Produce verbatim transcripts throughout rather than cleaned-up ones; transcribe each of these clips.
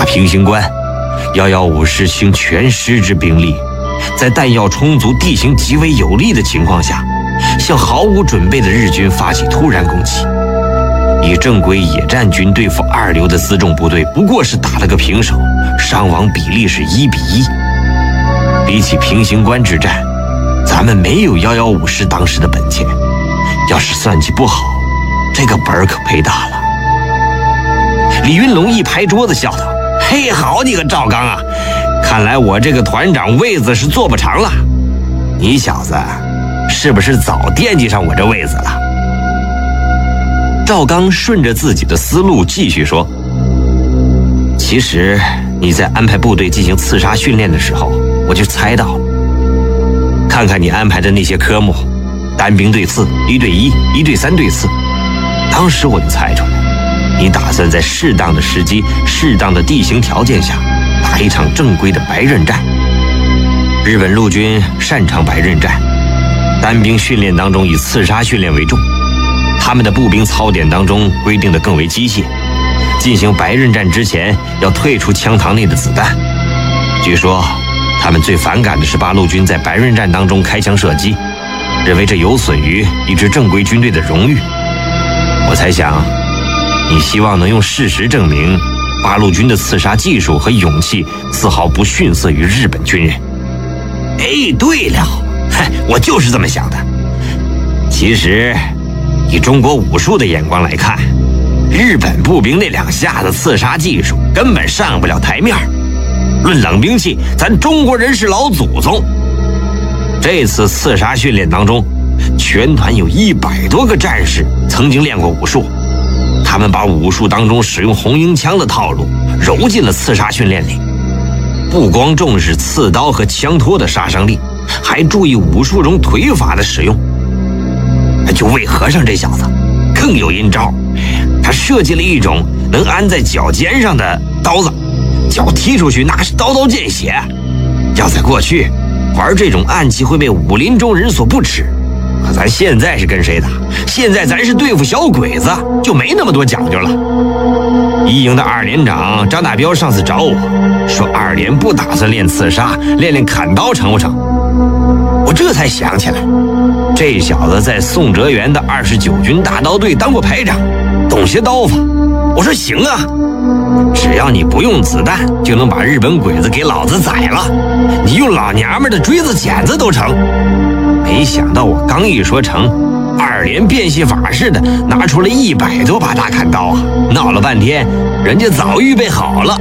平型关，一一五师倾全师之兵力，在弹药充足、地形极为有利的情况下，向毫无准备的日军发起突然攻击。以正规野战军对付二流的辎重部队，不过是打了个平手，伤亡比例是一比一。比起平型关之战，咱们没有一一五师当时的本钱，要是算计不好，这个本儿可赔大了。李云龙一拍桌子笑道：“嘿，好你个赵刚啊！看来我这个团长位子是坐不长了。你小子是不是早惦记上我这位子了？”赵刚顺着自己的思路继续说：“其实你在安排部队进行刺杀训练的时候，我就猜到了。看看你安排的那些科目，单兵对刺、一对一、一对三对刺，当时我就猜出来，你打算在适当的时机、适当的地形条件下，打一场正规的白刃战。日本陆军擅长白刃战，单兵训练当中以刺杀训练为重。他们的步兵操典当中规定的更为机械，进行白刃战之前要退出枪膛内的子弹。据说他们最反感的是八路军在白刃战当中开枪射击，认为这有损于一支正规军队的荣誉。我猜想你希望能用事实证明八路军的刺杀技术和勇气丝毫不逊色于日本军人。哎，对了，嗨，我就是这么想的。其实以中国武术的眼光来看，日本步兵那两下子刺杀技术根本上不了台面。论冷兵器，咱中国人是老祖宗。这次刺杀训练当中，全团有一百多个战士曾经练过武术，他们把武术当中使用红缨枪的套路揉进了刺杀训练里，不光重视刺刀和枪托的杀伤力，还注意武术中腿法的使用。就魏和尚这小子更有阴招，他设计了一种能安在脚尖上的刀子，脚踢出去那是刀刀见血。要在过去玩这种暗器会被武林中人所不齿，可咱现在是跟谁打？现在咱是对付小鬼子，就没那么多讲究了。一营的二连长张大彪上次找我说，二连不打算练刺杀，练练砍刀成不成？我这才想起来，这小子在宋哲元的二十九军大刀队当过排长，懂些刀法。我说行啊，只要你不用子弹，就能把日本鬼子给老子宰了。你用老娘们的锥子锏子都成。没想到我刚一说成，二连变戏法似的拿出了一百多把大砍刀啊！闹了半天，人家早预备好了。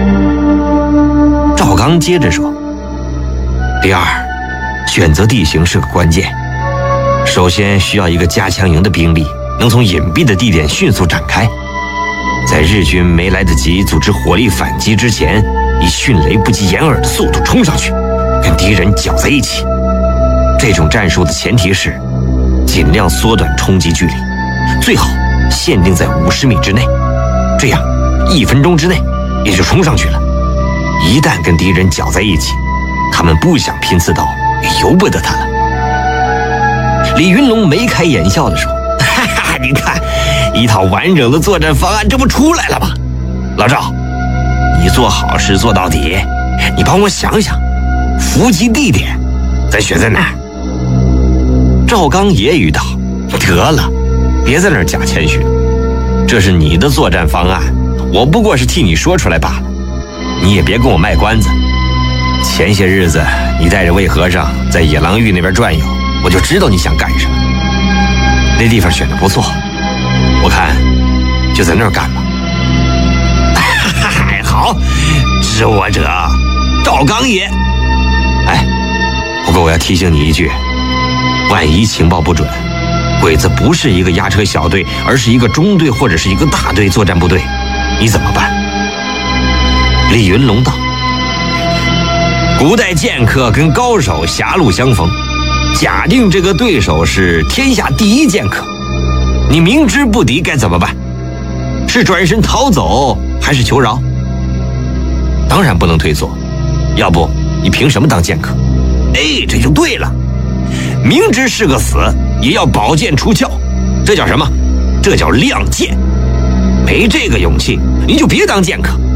赵刚接着说：“第二，选择地形是个关键。首先需要一个加强营的兵力，能从隐蔽的地点迅速展开，在日军没来得及组织火力反击之前，以迅雷不及掩耳的速度冲上去，跟敌人搅在一起。这种战术的前提是尽量缩短冲击距离，最好限定在五十米之内，这样一分钟之内也就冲上去了。一旦跟敌人搅在一起，他们不想拼刺刀也由不得他了。”李云龙眉开眼笑地说：“哈哈，你看，一套完整的作战方案，这不出来了吗？老赵，你做好事做到底，你帮我想想，伏击地点咱选在哪儿？”赵刚揶揄道：“得了，别在那儿假谦虚了，这是你的作战方案，我不过是替你说出来罢了，你也别跟我卖关子。前些日子你带着魏和尚在野狼峪那边转悠，我就知道你想干什么。那地方选的不错，我看就在那儿干吧。”哎，好，知我者赵刚也。哎，不过我要提醒你一句，万一情报不准，鬼子不是一个押车小队，而是一个中队或者是一个大队作战部队，你怎么办？李云龙道：“古代剑客跟高手狭路相逢，假定这个对手是天下第一剑客，你明知不敌该怎么办？是转身逃走还是求饶？当然不能退缩，要不你凭什么当剑客？哎，这就对了，明知是个死也要宝剑出鞘，这叫什么？这叫亮剑。没这个勇气，你就别当剑客。